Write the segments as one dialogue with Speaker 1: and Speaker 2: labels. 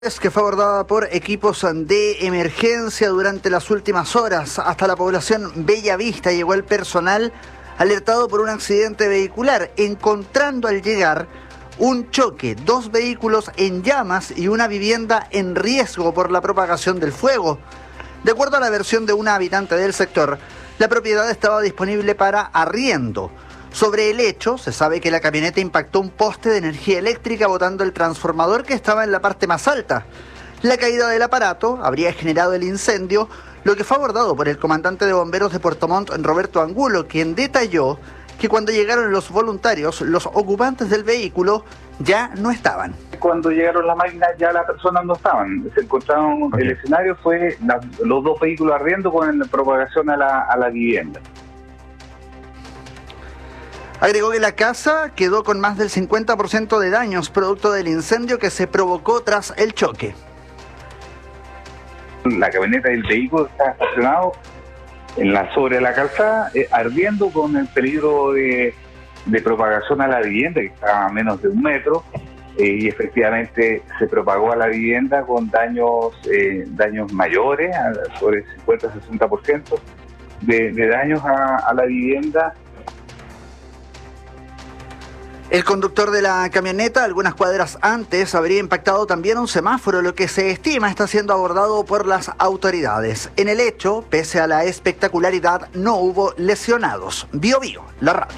Speaker 1: Es que fue abordada por equipos de emergencia durante las últimas horas. Hasta la población Bellavista llegó el personal alertado por un accidente vehicular, encontrando al llegar un choque, 2 vehículos en llamas y una vivienda en riesgo por la propagación del fuego. De acuerdo a la versión de una habitante del sector, la propiedad estaba disponible para arriendo. Sobre el hecho, se sabe que la camioneta impactó un poste de energía eléctrica botando el transformador que estaba en la parte más alta. La caída del aparato habría generado el incendio, lo que fue abordado por el comandante de bomberos de Puerto Montt, Roberto Angulo, quien detalló que cuando llegaron los voluntarios, los ocupantes del vehículo ya no estaban.
Speaker 2: Cuando llegaron las máquinas ya las personas no estaban, se encontraron, el escenario fue los 2 vehículos ardiendo con la propagación a la vivienda.
Speaker 1: Agregó que la casa quedó con más del 50% de daños producto del incendio que se provocó tras el choque.
Speaker 2: La camioneta del vehículo está estacionado sobre la calzada, ardiendo con el peligro de propagación a la vivienda, que está a menos de 1 metro, y efectivamente se propagó a la vivienda con daños mayores, sobre el 50-60% de daños a la vivienda.
Speaker 1: El conductor de la camioneta, algunas cuadras antes, habría impactado también un semáforo, lo que se estima está siendo abordado por las autoridades. En el hecho, pese a la espectacularidad, no hubo lesionados. Bio, la radio.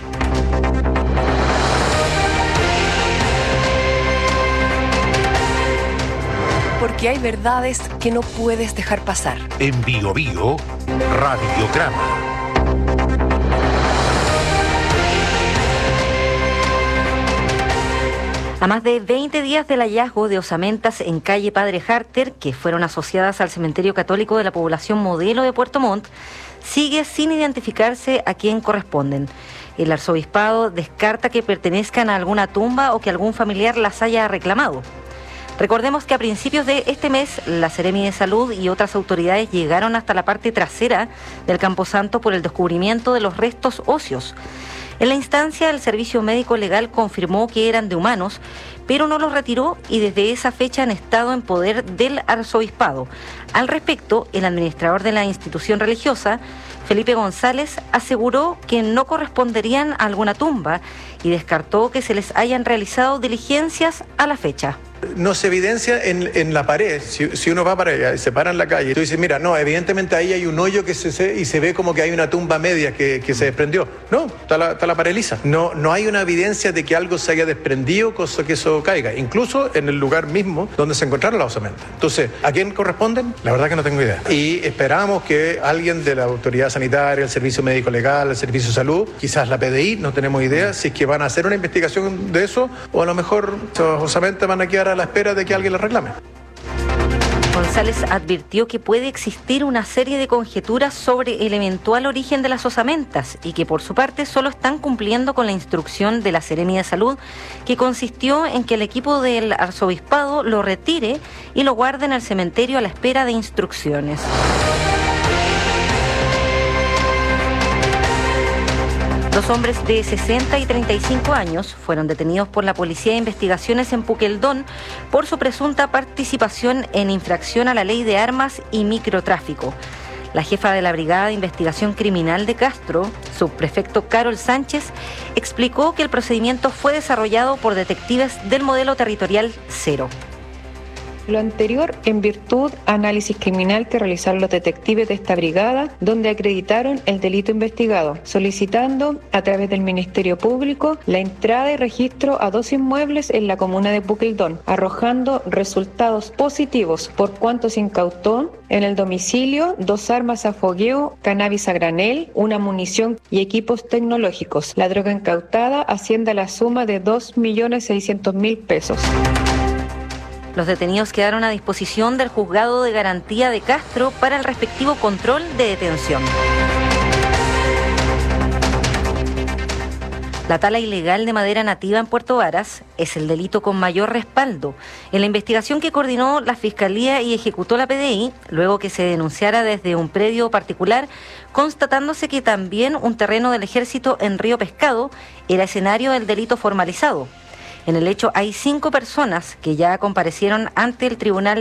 Speaker 3: Porque hay verdades que no puedes dejar pasar.
Speaker 4: En Bio Radiograma.
Speaker 5: A más de 20 días del hallazgo de osamentas en calle Padre Harter, que fueron asociadas al cementerio católico de la población modelo de Puerto Montt, sigue sin identificarse a quién corresponden. El arzobispado descarta que pertenezcan a alguna tumba o que algún familiar las haya reclamado. Recordemos que a principios de este mes, la Seremi de Salud y otras autoridades llegaron hasta la parte trasera del Camposanto por el descubrimiento de los restos óseos. En la instancia, el Servicio Médico Legal confirmó que eran de humanos, pero no los retiró y desde esa fecha han estado en poder del arzobispado. Al respecto, el administrador de la institución religiosa, Felipe González, aseguró que no corresponderían a alguna tumba y descartó que se les hayan realizado diligencias a la fecha.
Speaker 6: No se evidencia en la pared. Si uno va para allá y se para en la calle, tú dices, mira, no, evidentemente ahí hay un hoyo y se ve como que hay una tumba media que se desprendió. No, está la pared lisa. No hay una evidencia de que algo se haya desprendido, cosa que eso caiga, incluso en el lugar mismo donde se encontraron las osamentas. Entonces, ¿a quién corresponden? La verdad que no tengo idea. Y esperamos que alguien de la autoridad sanitaria, el Servicio Médico Legal, el Servicio de Salud, quizás la PDI, no tenemos idea si es que van a hacer una investigación de eso o a lo mejor esas osamentas van a quedar a la espera de que alguien las reclame.
Speaker 5: González advirtió que puede existir una serie de conjeturas sobre el eventual origen de las osamentas y que por su parte solo están cumpliendo con la instrucción de la Seremi de Salud, que consistió en que el equipo del arzobispado lo retire y lo guarde en el cementerio a la espera de instrucciones. Dos hombres de 60 y 35 años fueron detenidos por la Policía de Investigaciones en Puqueldón por su presunta participación en infracción a la ley de armas y microtráfico. La jefa de la Brigada de Investigación Criminal de Castro, subprefecto Carol Sánchez, explicó que el procedimiento fue desarrollado por detectives del modelo territorial 0.
Speaker 7: Lo anterior en virtud análisis criminal que realizaron los detectives de esta brigada, donde acreditaron el delito investigado, solicitando a través del Ministerio Público la entrada y registro a 2 inmuebles en la comuna de Puqueldón, arrojando resultados positivos por cuanto se incautó en el domicilio 2 armas a fogueo, cannabis a granel, una munición y equipos tecnológicos. La droga incautada asciende a la suma de 2.600.000 pesos.
Speaker 5: Los detenidos quedaron a disposición del Juzgado de Garantía de Castro para el respectivo control de detención. La tala ilegal de madera nativa en Puerto Varas es el delito con mayor respaldo. En la investigación que coordinó la Fiscalía y ejecutó la PDI, luego que se denunciara desde un predio particular, constatándose que también un terreno del Ejército en Río Pescado era escenario del delito formalizado. En el hecho hay 5 personas que ya comparecieron ante el Tribunal